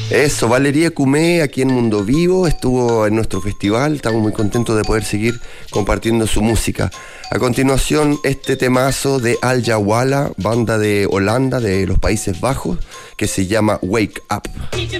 Eso, Valeria Cumé, aquí en Mundo Vivo, estuvo en nuestro festival, estamos muy contentos de poder seguir compartiendo su música. A continuación, este temazo de Al Jawala, banda de Holanda, de los Países Bajos, que se llama Wake Up.